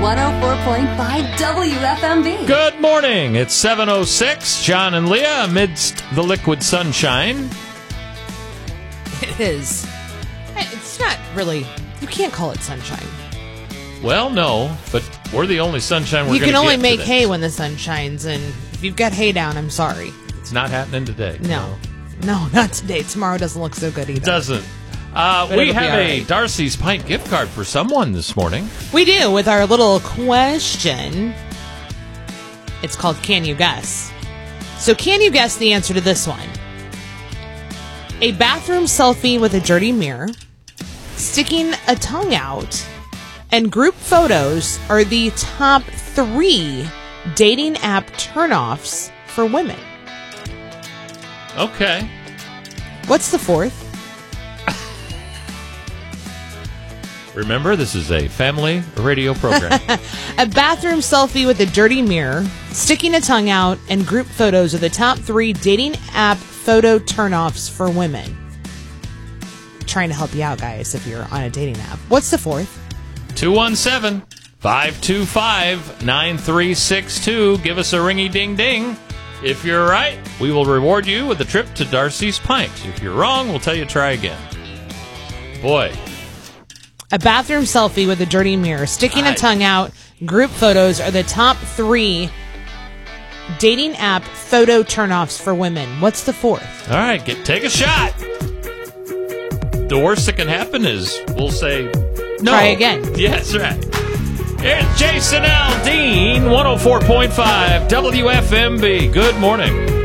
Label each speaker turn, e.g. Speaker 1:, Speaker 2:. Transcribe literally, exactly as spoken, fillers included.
Speaker 1: one oh four point five W F M B.
Speaker 2: Good morning. It's seven oh six. John and Leah amidst the liquid sunshine.
Speaker 3: It is. It's not really. You can't call it sunshine.
Speaker 2: Well, no, but we're the only sunshine we're
Speaker 3: You
Speaker 2: going to
Speaker 3: can
Speaker 2: get
Speaker 3: only make
Speaker 2: today.
Speaker 3: hay when the sun shines, and if you've got hay down, I'm sorry.
Speaker 2: It's not happening today.
Speaker 3: No. No, not today. Tomorrow doesn't look so good either.
Speaker 2: It doesn't. Uh,
Speaker 3: But
Speaker 2: we
Speaker 3: it'll be
Speaker 2: have
Speaker 3: all
Speaker 2: a
Speaker 3: right.
Speaker 2: Darcy's Pint gift card for someone this morning.
Speaker 3: We do, with our little question. It's called Can You Guess? So can you guess the answer to this one? A bathroom selfie with a dirty mirror, sticking a tongue out, and group photos are the top three dating app turnoffs for women.
Speaker 2: Okay.
Speaker 3: What's the fourth?
Speaker 2: Remember, this is a family radio program.
Speaker 3: A bathroom selfie with a dirty mirror, sticking a tongue out, and group photos are the top three dating app photo turnoffs for women. Trying to help you out, guys, if you're on a dating app. What's the fourth?
Speaker 2: two one seven, five two five, nine three six two. Give us a ringy ding ding. If you're right, we will reward you with a trip to Darcy's Pint. If you're wrong, we'll tell you to try again. Boy.
Speaker 3: A bathroom selfie with a dirty mirror, sticking a
Speaker 2: I-
Speaker 3: tongue out, group photos are the top three dating app photo turnoffs for women. What's the fourth?
Speaker 2: All right, get, take a shot. The worst that can happen is we'll say no.
Speaker 3: Try again.
Speaker 2: Yes, right. Here's Jason Aldean, one oh four point five W F M B. Good morning.